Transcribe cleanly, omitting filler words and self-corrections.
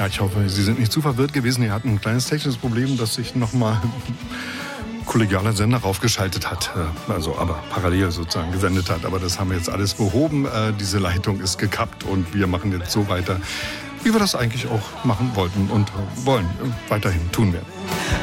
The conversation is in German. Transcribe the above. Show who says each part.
Speaker 1: Ja, ich hoffe, Sie sind nicht zu verwirrt gewesen. Ihr hatten ein kleines technisches Problem, dass sich nochmal kollegialer Sender raufgeschaltet hat. Also aber parallel sozusagen gesendet hat. Aber das haben wir jetzt alles behoben. Diese Leitung ist gekappt und wir machen jetzt so weiter, wie wir das eigentlich auch machen wollten und wollen. Weiterhin tun werden.